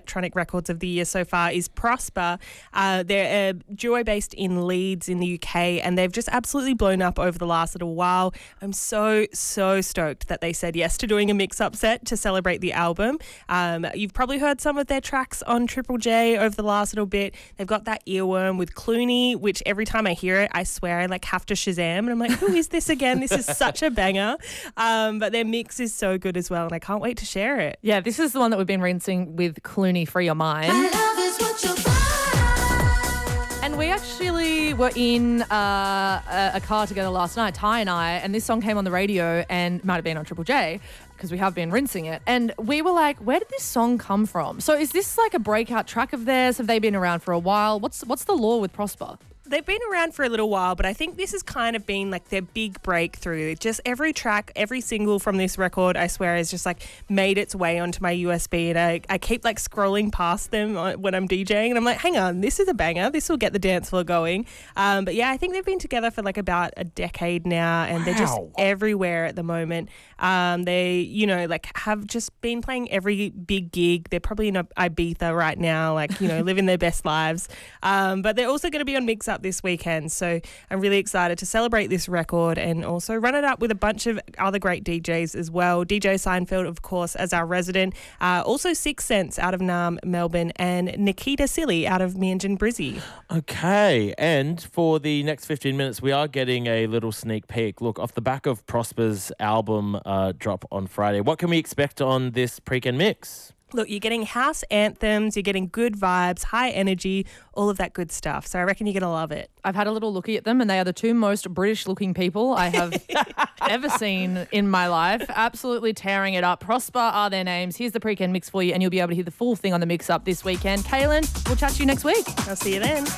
electronic records of the year so far is Prosper. They're a duo based in Leeds in the UK, and they've just absolutely blown up over the last little while. I'm so stoked that they said yes to doing a mix-up set to celebrate the album. You've probably heard some of their tracks on Triple J over the last little bit. They've got that Earworm with Clooney, which every time I hear it, I swear I have to Shazam, and I'm like, who is this again? This is such a banger. But their mix is so good as well, and I can't wait to share it. Yeah, this is the one that we've been rinsing with Clooney, Free Your Mind. And we actually were in a car together last night, Ty and I, and this song came on the radio and might have been on Triple J because we have been rinsing it. And we were like, where did this song come from? So is this like a breakout track of theirs? Have they been around for a while? What's the law with Prosper? They've been around for a little while, but I think this has kind of been like their big breakthrough. Just every track, every single from this record, I swear, has just like made its way onto my USB, and I keep like scrolling past them when I'm DJing, and I'm like, hang on, this is a banger. This will get the dance floor going. But yeah, I think they've been together for like about a decade now, and they're just everywhere at the moment. They, like have just been playing every big gig. They're probably in Ibiza right now, like, living their best lives. But they're also going to be on Mix Up this weekend, so I'm really excited to celebrate this record and also run it up with a bunch of other great DJs as well. DJ Seinfeld, of course, as our resident, also Six Sense out of Naarm, Melbourne, and Nikita Silly out of Meanjin, Brizzy. Okay, and for the next 15 minutes, we are getting a little sneak peek. Look, off the back of Prosper's album drop on Friday, what can we expect on this Preken mix? Look, you're getting house anthems, you're getting good vibes, high energy, all of that good stuff. So I reckon you're going to love it. I've had a little looky at them, and they are the two most British-looking people I have ever seen in my life. Absolutely tearing it up. Prosper are their names. Here's the Preken mix for you, and you'll be able to hear the full thing on the Mix Up this weekend. Kaylin, we'll chat to you next week. I'll see you then.